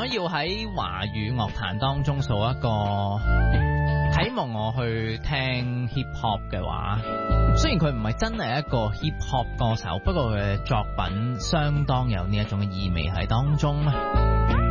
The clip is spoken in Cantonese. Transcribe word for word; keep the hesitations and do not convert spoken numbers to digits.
要喺華語樂壇當中數一個啟蒙我去聽 hip hop 嘅話，雖然佢唔係真係一個 hip hop 歌手，不過佢嘅作品相當有呢一種嘅意味喺當中。